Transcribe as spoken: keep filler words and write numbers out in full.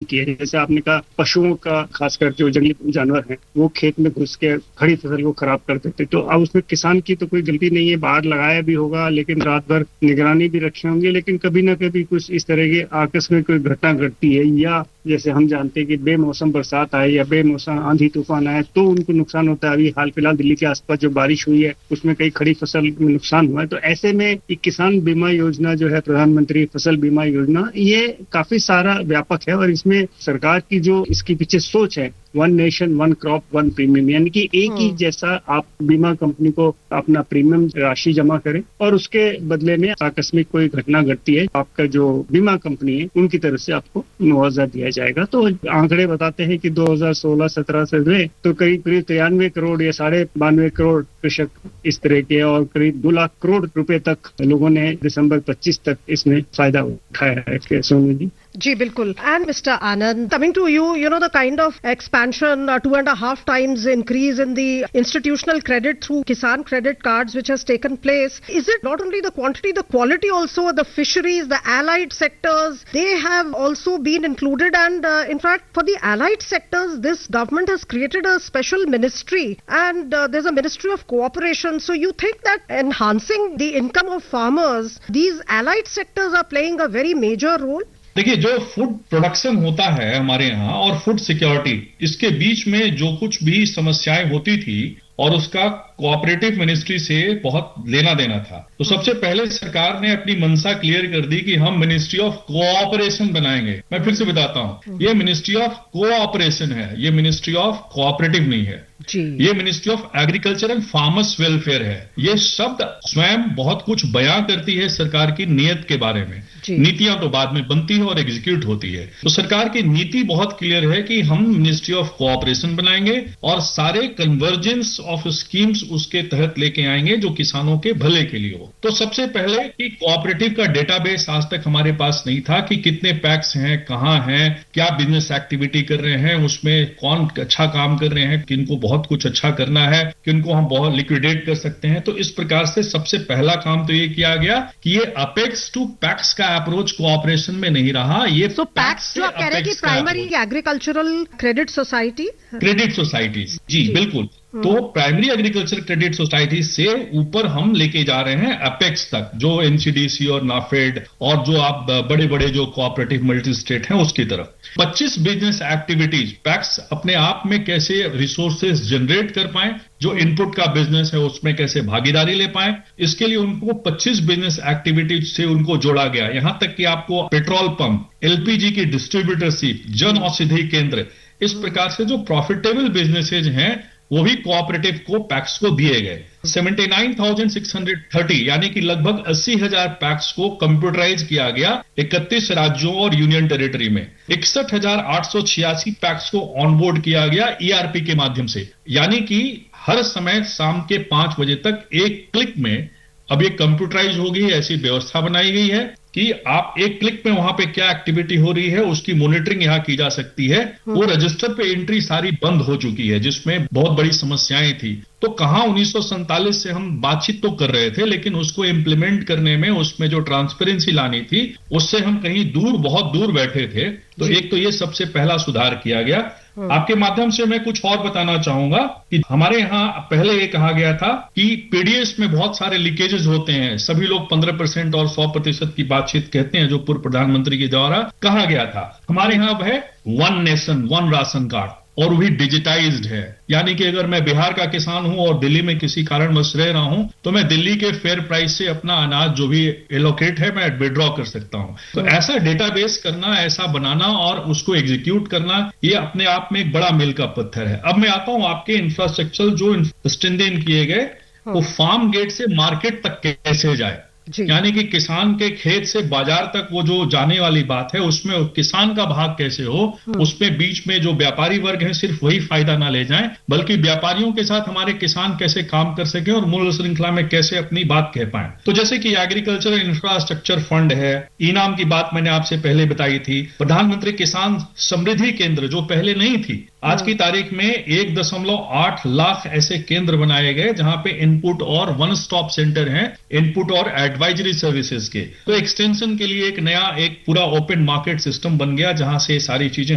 की है। जैसे आपने कहा पशुओं का, खासकर जो जंगली जानवर हैं वो खेत में घुस के खड़ी फसल को खराब कर देते, तो अब उसमें किसान की तो कोई गलती नहीं है, बाहर लगाया भी होगा लेकिन रात भर निगरानी भी रखे होंगे, लेकिन कभी ना कभी कुछ इस तरह की आकस्मिक कोई घटना घटती है, या जैसे हम जानते हैं कि बेमौसम बरसात आए या बेमौसम आंधी तूफान आए तो उनको नुकसान होता है। अभी हाल फिलहाल दिल्ली के आसपास जो बारिश हुई है उसमें कई खड़ी फसल में नुकसान हुआ है। तो ऐसे में ये किसान बीमा योजना जो है, प्रधानमंत्री फसल बीमा योजना, ये काफी सारा व्यापक है और इसमें सरकार की जो इसके पीछे सोच है, one nation one crop one premium, यानी कि एक ही जैसा आप बीमा कंपनी को अपना प्रीमियम राशि जमा करें और उसके बदले में आकस्मिक कोई घटना घटती है, आपका जो बीमा कंपनी है उनकी तरफ से आपको मुआवजा दिया जाएगा। तो आंकड़े बताते हैं कि दो हज़ार सोलह सत्रह से हुए तो करीब करीब तिरानवे करोड़ या साढ़े बानवे करोड़ कृषक इस तरह के, और करीब दो लाख करोड़ रुपए तक लोगों ने दिसंबर पच्चीस तक इसमें फायदा उठाया है। सोनू जी जी बिल्कुल। And mister Anand, coming to you, you know the kind of expansion, uh, two and a half times increase in the institutional credit through Kisan credit cards which has taken place. Is it not only the quantity, the quality also? The fisheries, the allied sectors, they have also been included, and uh, in fact for the allied sectors this government has created a special ministry, and uh, there's a ministry of cooperation. So you think that enhancing the income of farmers, these allied sectors are playing a very major role? देखिए, जो food production होता है हमारे यहाँ और food security, इसके बीच में जो कुछ भी समस्याएं होती थी और उसका कोऑपरेटिव मिनिस्ट्री से बहुत लेना देना था, तो सबसे पहले सरकार ने अपनी मंशा क्लियर कर दी कि हम मिनिस्ट्री ऑफ कोऑपरेशन बनाएंगे। मैं फिर से बताता हूं, ये मिनिस्ट्री ऑफ कोऑपरेशन है, ये मिनिस्ट्री ऑफ कोऑपरेटिव नहीं है जी। ये ministry of agriculture and farmers welfare है। ये शब्द स्वयं बहुत कुछ बयां करती है सरकार की नीयत के बारे में। नीतियां तो बाद में बनती है और एग्जीक्यूट होती है। तो सरकार की नीति बहुत क्लियर है कि हम मिनिस्ट्री ऑफ कोऑपरेशन बनाएंगे और सारे कन्वर्जेंस ऑफ स्कीम्स उसके तहत लेके आएंगे जो किसानों के भले के लिए हो। तो सबसे पहले कि कोऑपरेटिव का डेटाबेस आज तक हमारे पास नहीं था कि कितने पैक्स हैं, कहां हैं, क्या बिजनेस एक्टिविटी कर रहे हैं, उसमें कौन अच्छा काम कर रहे हैं, किनको बहुत कुछ अच्छा करना है, किनको हम बहुत लिक्विडेट कर सकते हैं। तो इस प्रकार से सबसे पहला काम तो ये किया गया कि ये अपेक्स टू पैक्स का अप्रोच कोऑपरेशन में नहीं रहा। ये so, पैक्स जो कह रहे हैं कि primary agricultural credit society credit societies जी, जी बिल्कुल। तो प्राइमरी एग्रीकल्चर क्रेडिट सोसाइटी से ऊपर हम लेके जा रहे हैं अपेक्स तक, जो एनसीडीसी और नाफेड और जो आप बड़े बड़े जो कोऑपरेटिव मल्टी स्टेट हैं उसकी तरफ। पच्चीस बिजनेस एक्टिविटीज पैक्स अपने आप में कैसे रिसोर्सेज जनरेट कर पाए, जो इनपुट का बिजनेस है उसमें कैसे भागीदारी ले पाए, इसके लिए उनको पच्चीस बिजनेस एक्टिविटीज से उनको जोड़ा गया। यहां तक कि आपको पेट्रोल पंप, एलपीजी की डिस्ट्रीब्यूटरशिप, जन औषधि केंद्र, इस प्रकार से जो प्रॉफिटेबल बिजनेसेज हैं वो भी कोऑपरेटिव को पैक्स को दिए गए। उन्यासी हज़ार छह सौ तीस यानी कि लगभग अस्सी हजार पैक्स को कंप्यूटराइज किया गया इकतीस राज्यों और यूनियन टेरिटरी में। इकसठ हजार आठ सौ छियासी पैक्स को ऑनबोर्ड किया गया ईआरपी के माध्यम से, यानी कि हर समय शाम के पांच बजे तक एक क्लिक में अब ये कंप्यूटराइज होगी। ऐसी व्यवस्था बनाई गई है कि आप एक क्लिक में वहां पे क्या एक्टिविटी हो रही है उसकी मॉनिटरिंग यहां की जा सकती है। वो रजिस्टर पे एंट्री सारी बंद हो चुकी है, जिसमें बहुत बड़ी समस्याएं थी। तो कहां उन्नीस सौ सैंतालीस से हम बातचीत तो कर रहे थे, लेकिन उसको इम्प्लीमेंट करने में, उसमें जो ट्रांसपेरेंसी लानी थी, उससे हम कहीं दूर, बहुत दूर बैठे थे। तो एक तो ये सबसे पहला सुधार किया गया। आपके माध्यम से मैं कुछ और बताना चाहूंगा कि हमारे यहाँ पहले ये कहा गया था कि पीडीएस में बहुत सारे लीकेजेस होते हैं। सभी लोग पंद्रह परसेंट और सौ प्रतिशत की बातचीत कहते हैं, जो पूर्व प्रधानमंत्री के द्वारा कहा गया था। हमारे यहाँ अब है one nation one ration card, और भी डिजिटाइज्ड है। यानी कि अगर मैं बिहार का किसान हूं और दिल्ली में किसी कारणवश रह रहा हूं तो मैं दिल्ली के फेयर प्राइस से अपना अनाज जो भी एलोकेट है मैं विड्रॉ कर सकता हूं। तो ऐसा डेटाबेस करना, ऐसा बनाना और उसको एग्जीक्यूट करना, ये अपने आप में एक बड़ा मील का पत्थर है। अब मैं आता हूं आपके इंफ्रास्ट्रक्चर जो स्ट्रेंथन किए गए, वो फार्म गेट से मार्केट तक कैसे जाए, यानी कि किसान के खेत से बाजार तक वो जो जाने वाली बात है, उसमें किसान का भाग कैसे हो, उसमें बीच में जो व्यापारी वर्ग है सिर्फ वही फायदा ना ले जाएं, बल्कि व्यापारियों के साथ हमारे किसान कैसे काम कर सके और मूल्य श्रृंखला में कैसे अपनी बात कह पाए। तो जैसे कि एग्रीकल्चर इंफ्रास्ट्रक्चर फंड है, इनाम की बात मैंने आपसे पहले बताई थी, प्रधानमंत्री किसान समृद्धि केंद्र जो पहले नहीं थी, आज की तारीख में एक दशमलव आठ लाख ऐसे केंद्र बनाए गए जहां पे इनपुट और वन स्टॉप सेंटर हैं, इनपुट और एडवाइजरी सर्विसेज के। तो एक्सटेंशन के लिए एक नया, एक पूरा ओपन मार्केट सिस्टम बन गया जहां से सारी चीजें